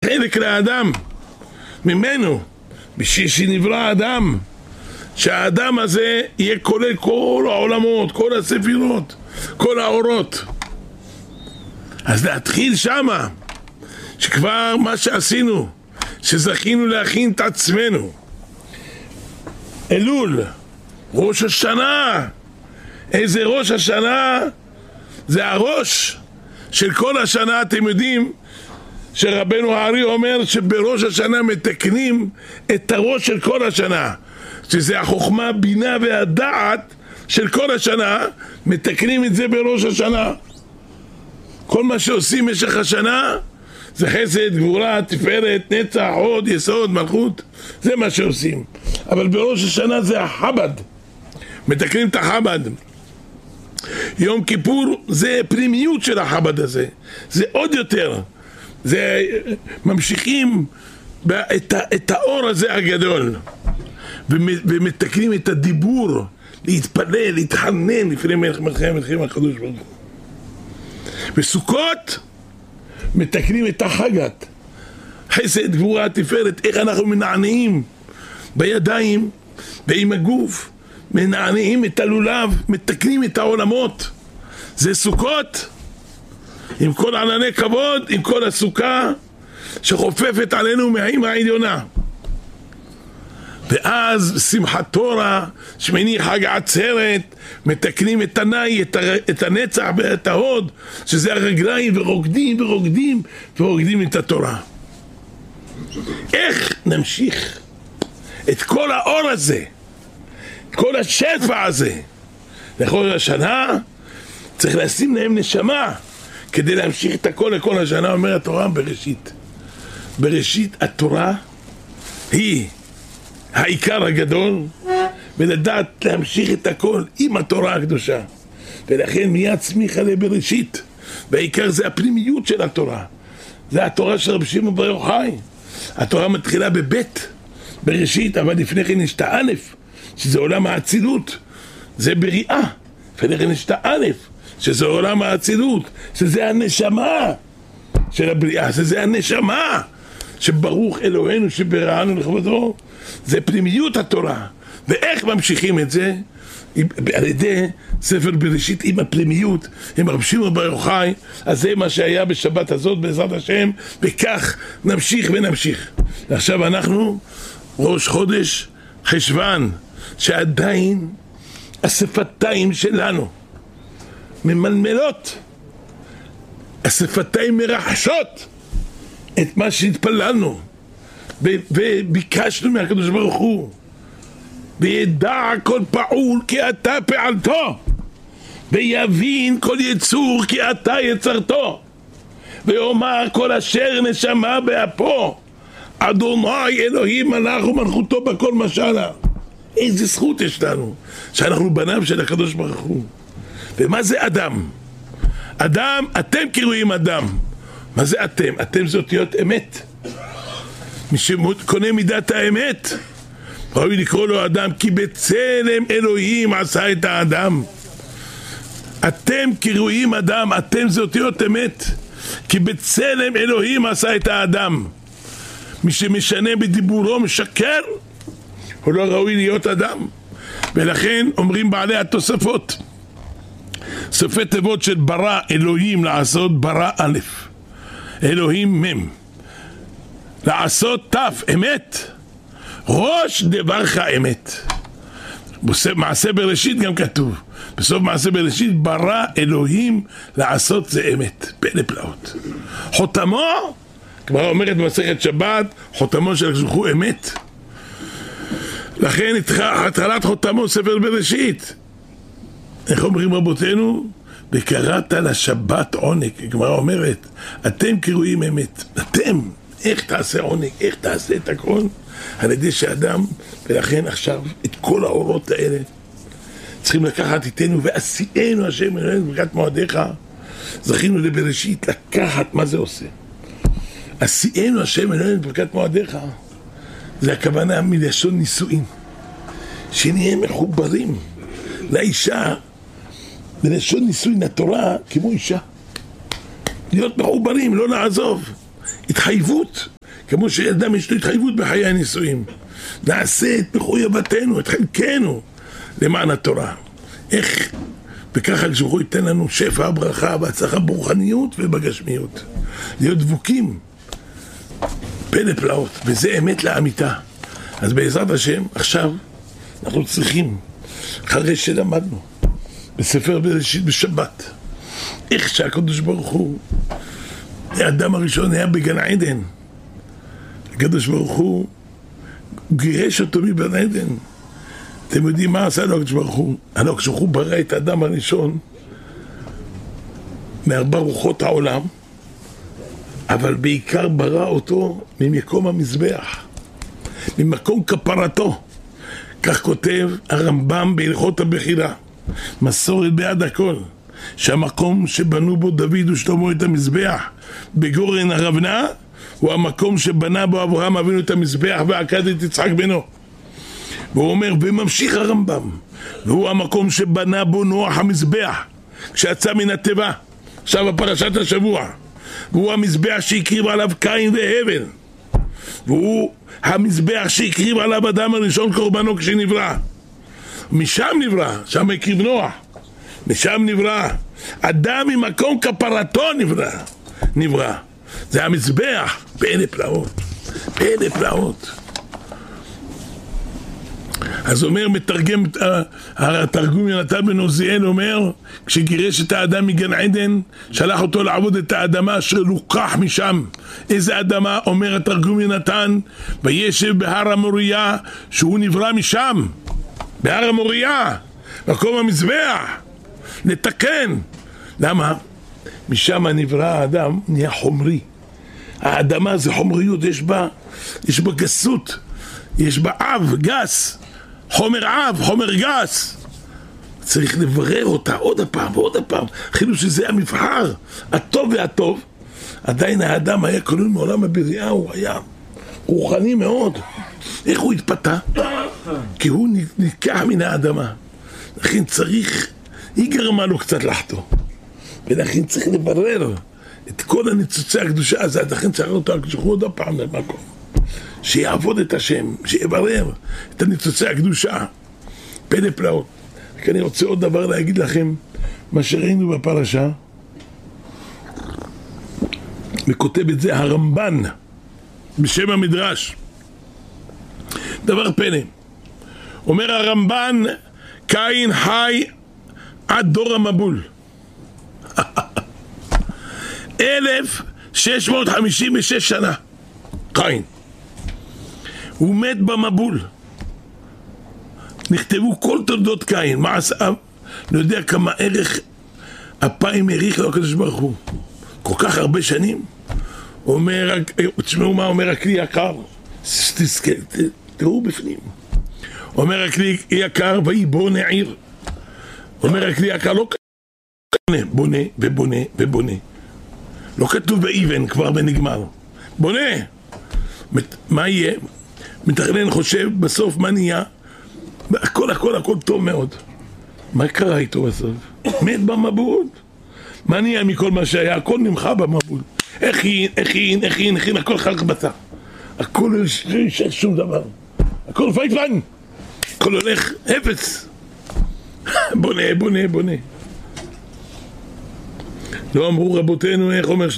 חלק לאדם ממנו, בשביל שנברא האדם, שהאדם הזה יהיה כולל כל העולמות, כל הספירות, כל האורות. אז להתחיל שמה, שכבר מה שעשינו, שזכינו להכין את עצמנו, אלול, ראש השנה. איזה ראש השנה? זה הראש של כל השנה. אתם יודעים שרבנו הארי אומר שבראש השנה מתקנים את הראש של כל השנה, שזה החוכמה, בינה והדעת של כל השנה, מתקנים את זה בראש השנה. כל מה שעושים במשך השנה זה חסד, גבורה, תפארת, נצח, הוד, יסוד, מלכות, זה מה שעושים. אבל בראש השנה זה החב"ד, מתקנים את החב"ד. יום כיפור זה פנימיות של החב"ד הזה, זה עוד יותר, זה ממשיכים את האור הזה הגדול, ומתקנים את הדיבור, להתפלל, להתחנן לפני מלכם הקדוש ברוך הוא. בסוכות מתקנים את החגת, חסד, גבורה, תפארת, איך אנחנו מנענעים בידיים ועם הגוף, מנענעים את הלולב, מתקנים את העולמות. זה סוכות עם כל ענני כבוד, עם כל הסוכה שחופפת עלינו מהאימא העליונה. ואז שמחת תורה, שמיני חג עצרת, מתקנים את תנאי, את הנצח ואת ההוד, שזה הרגליים, ורוקדים ורוקדים ורוקדים את התורה. איך נמשיך את כל האור הזה, כל השפע הזה לכל השנה? צריך לשים להם נשמה כדי להמשיך את הכל לכל השנה. אומר התורה בראשית, בראשית התורה היא העיקר הגדול, ולדעת להמשיך את הכל עם התורה הקדושה. ולכן מיד צמיחה לבראשית, והעיקר זה הפנימיות של התורה, זה התורה של רבי שמעון בר יוחאי. התורה מתחילה בבית בראשית, אבל לפני כן יש את האלף, שזה עולם האצילות, זה בריאה. לפני כן יש את האלף, שזה עולם האצילות, שזה הנשמה של הבריאה, שזה הנשמה שברוך אלוהינו שבראנו לכבודו. זה פנימיות התורה. ואיך ממשיכים את זה? על ידי ספר בראשית עם הפנימיות, עם רבי שמעון בר יוחאי. אז זה מה שהיה בשבת הזאת בעזרת השם, וכך נמשיך ונמשיך. עכשיו אנחנו ראש חודש חשוון, שעדיין השפתיים שלנו ממלמלות, השפתיים מרחשות את מה שהתפללנו וביקשנו מהקדוש ברוך הוא. וידע כל פעול כי אתה פעלתו, ויבין כל יצור כי אתה יצרתו, ויאמר כל אשר נשמה באפו, אדוני אלוהים מלך ומלכותו בכל משלה. איזה זכות יש לנו שאנחנו בניו של הקדוש ברוך הוא. ומה זה אדם? אדם, אתם קרויים אדם. מה זה אתם? אתם זה אותיות אמת. מי שקונה מידת האמת ראוי לקרוא לו אדם, כי בצלם אלוהים עשה את האדם. אתם קרויים אדם, אתם זה אותיות אמת, כי בצלם אלוהים עשה את האדם. מי שמשנה בדיבורו משקר, הוא לא ראוי להיות אדם. ולכן אומרים בעלי התוספות, סופי תיבות של ברא אלוהים לעשות, ברא א', אלוהים מ', לעשות ת', אמת, ראש דברך אמת. מעשה בראשית גם כתוב, בסוף מעשה בראשית ברא אלוהים לעשות זה אמת. פלא פלאות. חותמו, כבר אומרת במסכת שבת, חותמו של הקדוש ברוך הוא אמת. לכן התחלת חותמו ספר בראשית. איך אומרים רבותינו? וקראת לשבת עונג. הגמרא אומרת, אתם קרויים אמת. אתם, איך תעשה עונג? איך תעשה את הכל? על ידי שאדם, ולכן עכשיו את כל האורות האלה צריכים לקחת איתנו, ועשיינו השם אלוהינו בברכת מועדיך. זכינו לבראשית לקחת, מה זה עושה? עשיינו השם אלוהינו בברכת מועדיך, זה הכוונה מלשון נישואין, שנהיה מחוברים לאישה, בלשון נישואין התורה כמו אישה, להיות מחוברים, לא לעזוב, התחייבות כמו שאדם יש לו התחייבות בחיי הנישואים. נעשה את מחויבתנו, את חלקנו, למען התורה. איך? וככה כשהוא ייתן לנו שפע, ברכה והצלחה ברוחניות ובגשמיות. להיות דבוקים, פלא פלאות, וזה אמת לאמיתה. אז בעזרת השם, עכשיו אנחנו צריכים, אחרי שלמדנו בספר בראשית בשבת, איך שהקדוש ברוך הוא, האדם הראשון היה בגן עדן, הקדוש ברוך הוא גירש אותו מבן עדן. אתם יודעים מה עשה לו הקדוש ברוך הוא? הקדוש ברוך הוא ברא את האדם הראשון מארבע רוחות העולם, אבל בעיקר ברא אותו ממקום המזבח, ממקום כפרתו. כך כותב הרמב"ם בהלכות הבחירה, מסורת בעד הכל, שהמקום שבנו בו דוד ושלמה את המזבח בגורן הרבנה, הוא המקום שבנה בו אברהם אבינו את המזבח ועקד את יצחק בנו. והוא אומר, וממשיך הרמב"ם, והוא המקום שבנה בו נוח המזבח כשיצא מן התיבה, עכשיו בפרשת השבוע, והוא המזבח שהקריב עליו קין והבל, והוא המזבח שהקריב עליו אדם הראשון קורבנו כשנברא. משם נברא, שם הקריב נוח, משם נברא אדם ממקום כפרתו נברא. זה המזבח, פלא פלאות, פלא פלאות. אז אומר, מתרגם, התרגום יונתן בן עוזיאל אומר, כשגירש את האדם מגן עדן, שלח אותו לעבוד את האדמה אשר לוקח משם. איזה אדמה? אומר התרגום יונתן, וישב בהר המוריה, שהוא נברא משם, בהר המוריה, מקום המזבח, לתקן. למה? משם נברא האדם, נהיה חומרי. האדמה זה חומריות, יש בה גסות, יש בה אב, גס, חומר אב, חומר גס. צריך לברר אותה עוד הפעם ועוד הפעם, אפילו שזה המבחר הטוב והטוב. עדיין האדם היה כלול מעולם הבריאה, הוא היה רוחני מאוד. איך הוא התפתה? כי הוא ניקח מן האדמה, לכן צריך, היא גרמה לו קצת לחטוא, ולכן צריך לברר את כל הניצוצי הקדושה הזה. לכן צריך אותו הקדושה עוד הפעם למקום שיעבוד את השם, שיברר את הניצוצי הקדושה. פלא פלאות. כי אני רוצה עוד דבר להגיד לכם, מה שראינו בפרשה, וכותב את זה הרמב"ן בשם המדרש, דבר פלא. אומר הרמב"ן, קין חי עד דור המבול 1656 שנה. קין הוא מת במבול, נכתבו כל תולדות קין, מה עשה? לא יודע כמה ערך אפיים העריך לו הקדוש ברוך הוא, כל כך הרבה שנים. הוא אומר, תשמעו מה אומר הכלי יקר, תראו בפנים. אומר הכלי יקר, ויהי בונה עיר. אומר הכלי יקר, לא כתוב בונה ובונה ובונה, לא כתוב באבן כבר ונגמר, בונה. מה יהיה? מתכנן, חושב, בסוף מה נהיה? הכל טוב מאוד. מה קרה איתו בסוף? מת במבול. מה נהיה מכל מה שהיה? הכל נמחה במבול. הכין, הכל חלק בצע. הכל לא יישאר שום דבר. הכל פייטלן. הכל הולך אפס. בונה. לא אמרו רבותינו, איך אומר